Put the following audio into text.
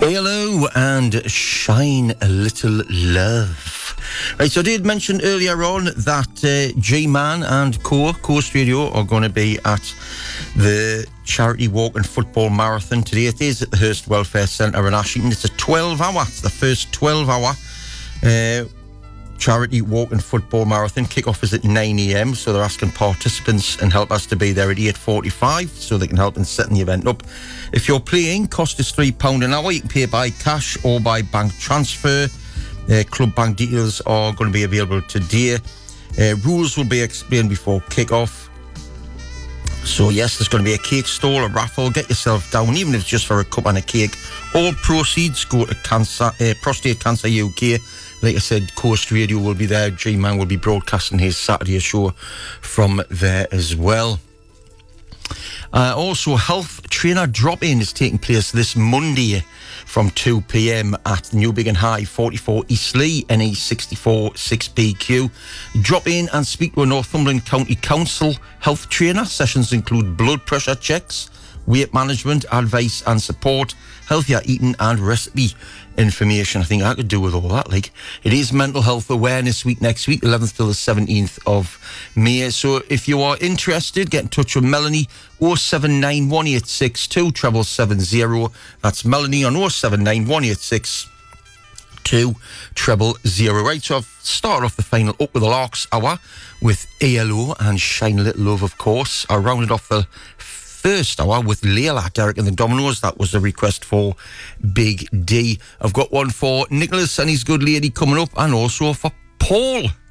ALO and Shine a Little Love. Right, so I did mention earlier on that G-Man and Coast Radio are going to be at the Charity Walk and Football Marathon today. It is at the Hearst Welfare Centre in Ashington. It's a 12-hour, it's the first 12-hour Charity Walk and Football Marathon. Kick-off is at 9 a.m, so they're asking participants and helpers to be there at 8:45 so they can help in setting the event up. If you're playing, cost is £3 an hour. You can pay by cash or by bank transfer. Club bank details are going to be available today. Rules will be explained before kick-off. So yes, there's going to be a cake stall, a raffle. Get yourself down, even if it's just for a cup and a cake. All proceeds go to Prostate Cancer UK. Like I said, Coast Radio will be there. G-Man will be broadcasting his Saturday show from there as well. Also, health trainer drop-in is taking place this Monday from 2 p.m. at Newbiggin High, 44 Eastleigh, NE 64 6PQ. Drop in and speak to a Northumberland County Council health trainer. Sessions include blood pressure checks, weight management, advice and support, healthier eating and recipe information. I think I could do with all that. Like, it is Mental Health Awareness Week next week, 11th till the 17th of May. So if you are interested, get in touch with Melanie, 079 1862 770. That's Melanie on 079 1862 770. Right, so I've started off the final Up With The Larks hour with ALO and Shine a Little Love, of course. I rounded off the first hour with Layla, Derek and the Dominoes. That was the request for Big D. I've got one for Nicholas and his good lady coming up, and also for Paul.